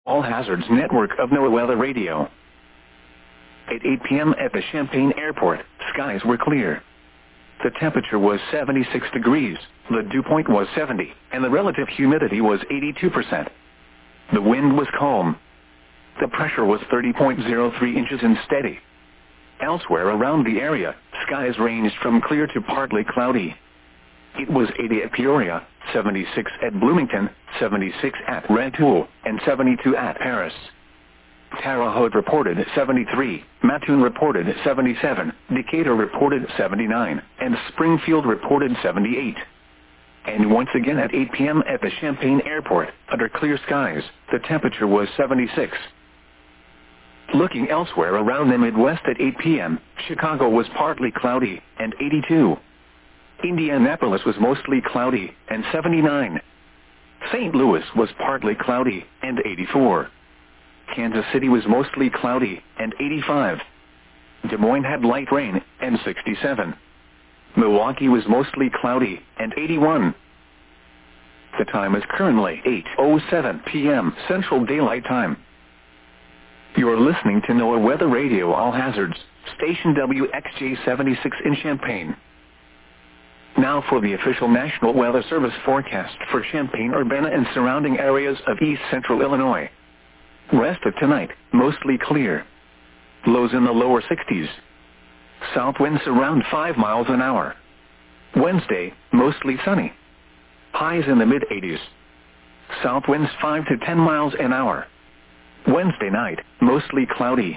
All Hazards network of NOAA Weather Radio. At 8 p.m. at the Champaign Airport, skies were clear. The temperature was 76 degrees, the dew point was 70, and the relative humidity was 82%. The wind was calm. The pressure was 30.03 inches and steady. Elsewhere around the area, skies ranged from clear to partly cloudy. It was 80 at Peoria, 76 at Bloomington, 76 at Rantoul, and 72 at Paris. Terre Haute reported 73, Mattoon reported 77, Decatur reported 79, and Springfield reported 78. And once again at 8 p.m. at the Champaign Airport, under clear skies, the temperature was 76. Looking elsewhere around the Midwest at 8 p.m., Chicago was partly cloudy, and 82. Indianapolis was mostly cloudy, and 79. St. Louis was partly cloudy, and 84. Kansas City was mostly cloudy, and 85. Des Moines had light rain, and 67. Milwaukee was mostly cloudy, and 81. The time is currently 8:07 p.m. Central Daylight Time. You are listening to NOAA Weather Radio All Hazards, station WXJ-76 in Champaign. Now for the official National Weather Service forecast for Champaign-Urbana and surrounding areas of east central Illinois. Rest of tonight, mostly clear. Lows in the lower 60s. South winds around 5 miles an hour. Wednesday, mostly sunny. Highs in the mid-80s. South winds 5 to 10 miles an hour. Wednesday night, mostly cloudy.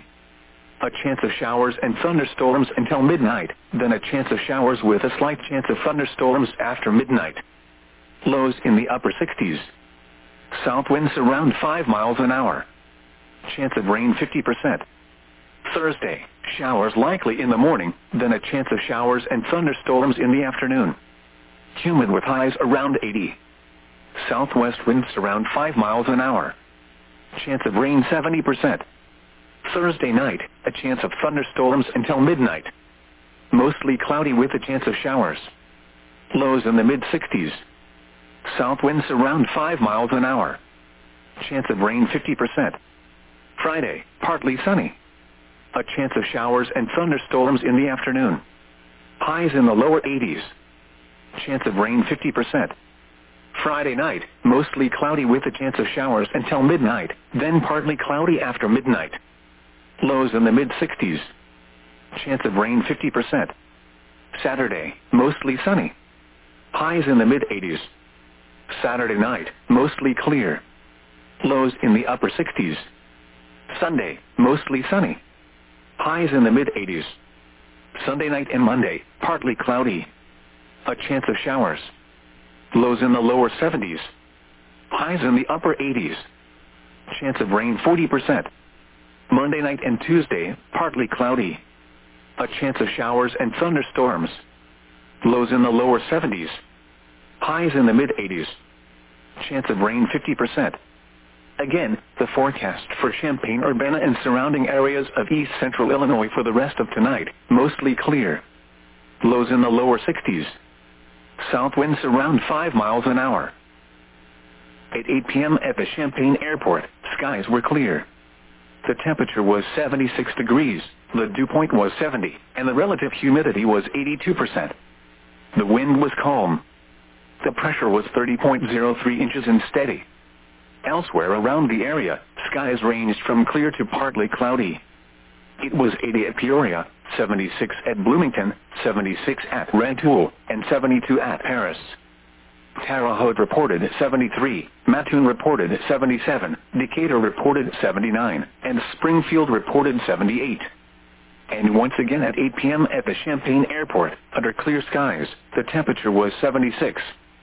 A chance of showers and thunderstorms until midnight, then a chance of showers with a slight chance of thunderstorms after midnight. Lows in the upper 60s. South winds around 5 miles an hour. Chance of rain 50%. Thursday, showers likely in the morning, then a chance of showers and thunderstorms in the afternoon. Humid with highs around 80. Southwest winds around 5 miles an hour. Chance of rain 70%. Thursday night, a chance of thunderstorms until midnight. Mostly cloudy with a chance of showers. Lows in the mid-60s. South winds around 5 miles an hour. Chance of rain 50%. Friday, partly sunny. A chance of showers and thunderstorms in the afternoon. Highs in the lower 80s. Chance of rain 50%. Friday night, mostly cloudy with a chance of showers until midnight, then partly cloudy after midnight. Lows in the mid-60s. Chance of rain 50%. Saturday, mostly sunny. Highs in the mid-80s. Saturday night, mostly clear. Lows in the upper 60s. Sunday, mostly sunny. Highs in the mid-80s. Sunday night and Monday, partly cloudy. A chance of showers. Lows in the lower 70s. Highs in the upper 80s. Chance of rain 40%. Monday night and Tuesday, partly cloudy. A chance of showers and thunderstorms. Lows in the lower 70s. Highs in the mid-80s. Chance of rain 50%. Again, the forecast for Champaign-Urbana and surrounding areas of east central Illinois for the rest of tonight, mostly clear. Lows in the lower 60s. South winds around 5 miles an hour. At 8 p.m. at the Champaign Airport, skies were clear. The temperature was 76 degrees, the dew point was 70, and the relative humidity was 82%. The wind was calm. The pressure was 30.03 inches and steady. Elsewhere around the area, skies ranged from clear to partly cloudy. It was 80 at Peoria, 76 at Bloomington, 76 at Rantoul, and 72 at Paris. Terre Haute reported 73, Mattoon reported 77, Decatur reported 79, and Springfield reported 78. And once again at 8 p.m. at the Champaign Airport, under clear skies, the temperature was 76.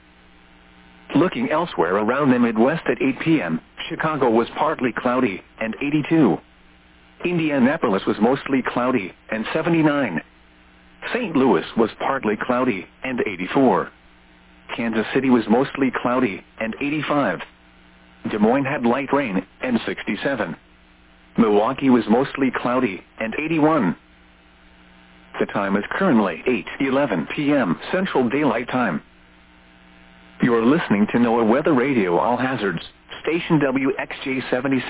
Looking elsewhere around the Midwest at 8 p.m., Chicago was partly cloudy, and 82. Indianapolis was mostly cloudy, and 79. St. Louis was partly cloudy, and 84. Kansas City was mostly cloudy, and 85. Des Moines had light rain, and 67. Milwaukee was mostly cloudy, and 81. The time is currently 8:11 p.m. Central Daylight Time. You are listening to NOAA Weather Radio All Hazards, station WXJ-76.